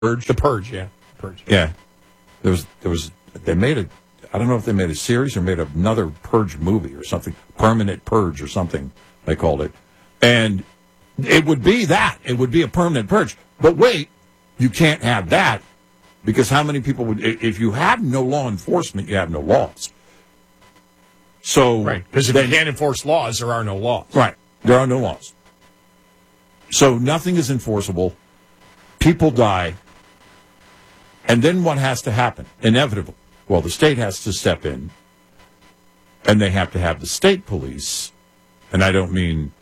Purge? The Purge, yeah. Purge. Yeah. They made a, I don't know if they made a series or made another Purge movie or something, Permanent Purge or something, they called it. And it would be that. It would be a permanent purge. But wait, you can't have that because how many people would, if you have no law enforcement, you have no laws. So, right, because if you can't enforce laws, there are no laws. Right, there are no laws. So nothing is enforceable. People die. And then what has to happen? Inevitable. Well, the state has to step in, and they have to have the state police. And I don't mean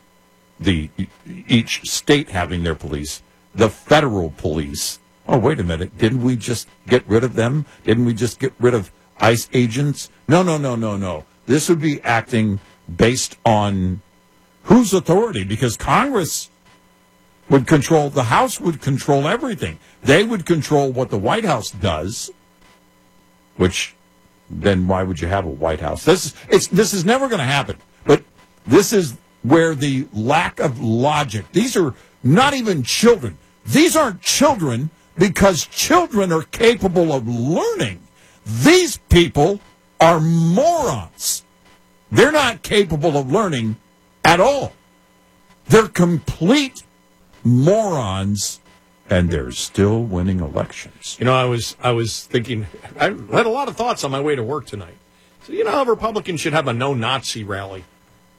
each state having their police, the federal police. Oh, wait a minute. Didn't we just get rid of them? Didn't we just get rid of ICE agents? No. This would be acting based on whose authority? Because Congress would control, the House would control everything. They would control what the White House does, which then why would you have a White House? This is never going to happen. But this is where the lack of logic, these are not even children. These aren't children because children are capable of learning. These people are morons. They're not capable of learning at all. They're complete morons, and they're still winning elections. You know, I was thinking, I had a lot of thoughts on my way to work tonight. So, you know how Republicans should have a no-Nazi rally?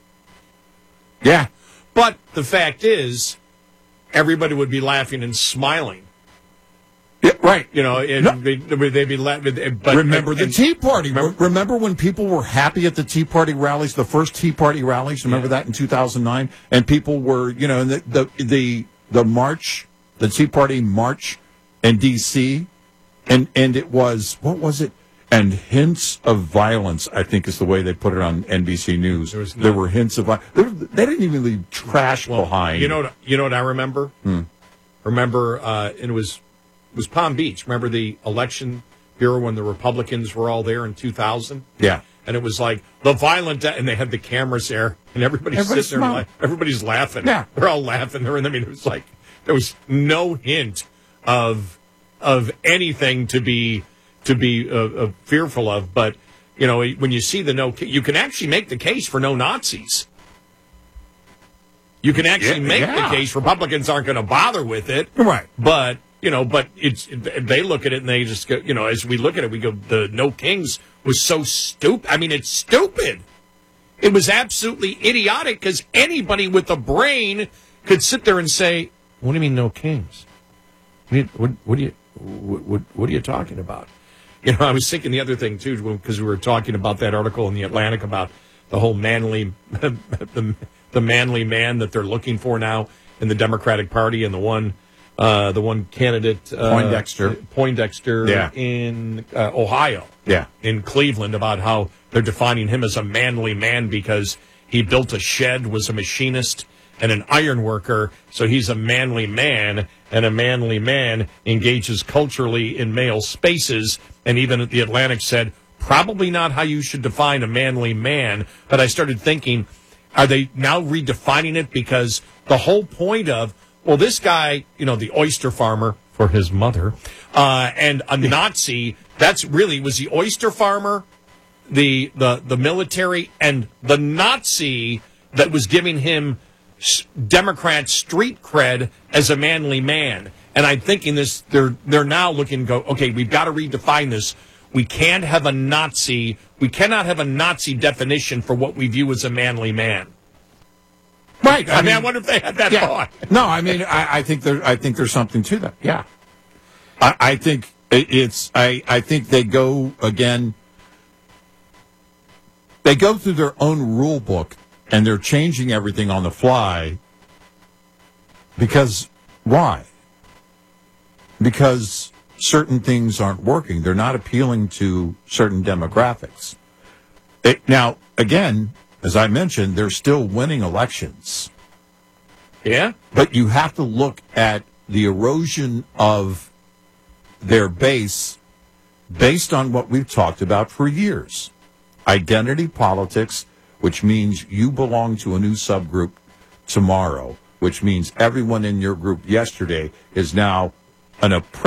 Yeah. But the fact is, everybody would be laughing and smiling. Yeah, right. You know, and they'd be laughing. But remember the Tea Party. Remember when people were happy at the Tea Party rallies, the first Tea Party rallies? Remember that in 2009? And people were, you know, the march, the Tea Party march in D.C., and it was, what was it? And hints of violence, I think is the way they put it on NBC News. There were hints of violence. They didn't even leave trash behind. You know what I remember? Remember, it was Palm Beach. Remember the election bureau when the Republicans were all there in 2000? Yeah. And it was like the violent, and they had the cameras there, and everybody's sitting there, everybody's laughing. Yeah. They're all laughing. I mean, it was like there was no hint of anything to be fearful of. But you know, when you see you can actually make the case for no Nazis. You can actually make the case Republicans aren't going to bother with it, right? But you know, they look at it and they just go, you know, as we look at it, we go, the No Kings was so stupid. I mean, it's stupid. It was absolutely idiotic because anybody with a brain could sit there and say, "What do you mean no kings? What are you talking about?" You know, I was thinking the other thing too because we were talking about that article in the Atlantic about the whole manly, the manly man that they're looking for now in the Democratic Party, and the one candidate, Poindexter in Ohio, in Cleveland, about how they're defining him as a manly man because he built a shed, was a machinist, and an iron worker, so he's a manly man, and a manly man engages culturally in male spaces, and even the Atlantic said, probably not how you should define a manly man, but I started thinking, are they now redefining it because the whole point of, well, this guy, you know, the oyster farmer for his mother, and a Nazi, that's really, was the oyster farmer, the military, and the Nazi that was giving him Democrat street cred as a manly man. And I'm thinking this, they're now looking and go, okay, we've got to redefine this. We can't have a Nazi. We cannot have a Nazi definition for what we view as a manly man. Right. I mean, I wonder if they had that thought. No, I mean, I think there's something to that. Yeah. I think I think they go again. They go through their own rule book and they're changing everything on the fly. Because why? Because certain things aren't working. They're not appealing to certain demographics. Now, again, as I mentioned, they're still winning elections. Yeah? But you have to look at the erosion of their base based on what we've talked about for years. Identity politics, which means you belong to a new subgroup tomorrow, which means everyone in your group yesterday is now an